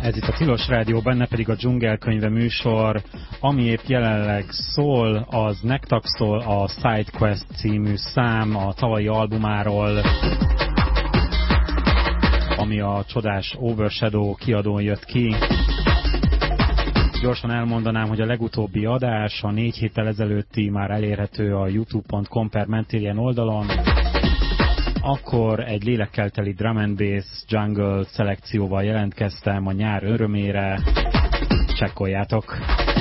Ez itt a Tilos Rádió, benne pedig a Dzsungelkönyve műsor, ami épp jelenleg szól, az nektek szól a SideQuest című szám a tavalyi albumáról, ami a csodás Overshadow kiadón jött ki. Gyorsan elmondanám, hogy a legutóbbi adás, a 4 héttel ezelőtti már elérhető a youtube.com/Mentilien oldalon. Akkor egy lélekkel teli drum and bass jungle szelekcióval jelentkeztem a nyár örömére. Csekkoljátok!